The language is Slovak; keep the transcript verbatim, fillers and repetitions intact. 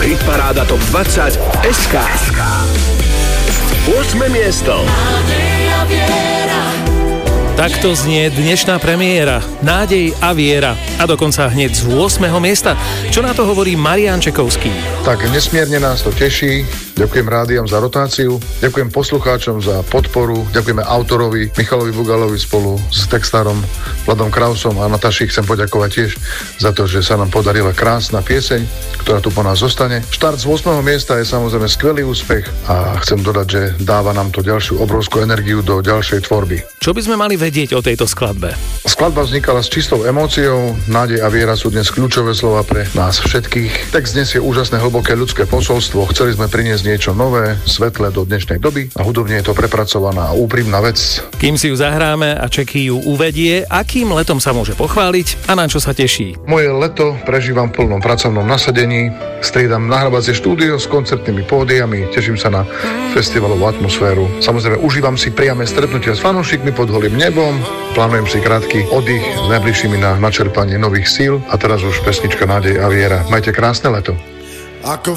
Hitparáda Top dvadsať es ká. ôsme miesto. Takto znie dnešná premiéra. Nádej a viera. A dokonca hneď z ôsmeho miesta. Čo na to hovorí Marián Čekovský? Tak nesmierne nás to teší. Ďakujem rádiam za rotáciu. Ďakujem poslucháčom za podporu. Ďakujeme autorovi Michalovi Bugalovi spolu s textárom Vladom Krausom a Nataši chcem poďakovať tiež za to, že sa nám podarila krásna pieseň, ktorá tu po nás zostane. Štart z ôsmeho miesta je samozrejme skvelý úspech a chcem dodať, že dáva nám to ďalšiu obrovskú energiu do ďalšej tvorby. Čo by sme mali vedieť o tejto skladbe? Skladba vznikala s čistou emóciou, nádej a viera sú dnes kľúčové slova pre nás všetkých. Text dnes je úžasné hlboké ľudské posolstvo, chceli sme priniesť niečo nové, svetlé do dnešnej doby a hudobne je to prepracovaná a úprimná vec. Kým si ju zahráme a Čeky ju uvedie, akým letom sa môže pochváliť a na čo sa teší? Moje leto prežívam v plnom pracovnom nasadení, striedam nahrávacie štúdio s koncertnými pódiami, teším sa na festivalovú atmosféru. Samozrejme užívam si priame stretnutia s fanúšikmi pod holým nebom, plánujem si krátky oddych s najbližšími na načerpanie nových síl a teraz už pesnička Nádej a viera. Majte krásne leto. Ako